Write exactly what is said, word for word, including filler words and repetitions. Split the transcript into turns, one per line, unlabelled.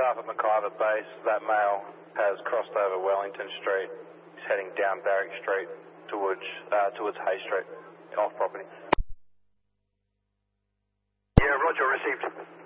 Staff at McIver Base, that male has crossed over Wellington Street. He's heading down Barrack Street towards, uh, towards Hay Street, off property.
Yeah, roger, received.